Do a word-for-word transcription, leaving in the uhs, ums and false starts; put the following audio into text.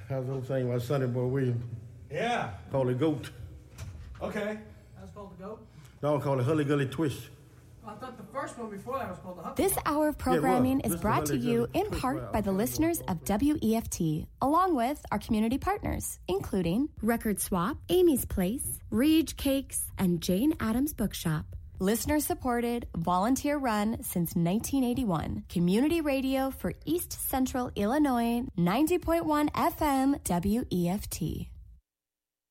How's the old thing about Sonny Boy Williams? Yeah. Call it Goat. Okay. That's called the Goat? No, call it Hully Gully Twist. I thought the first one before that was called the Huckleberry. This hour of programming Yeah, well, is brought to you in part by the listeners of W E F T, along with our community partners, including Record Swap, Amy's Place, Reed Cakes, and Jane Addams Bookshop. Listener supported, volunteer run since nineteen eighty-one. Community radio for East Central Illinois, ninety point one F M W E F T.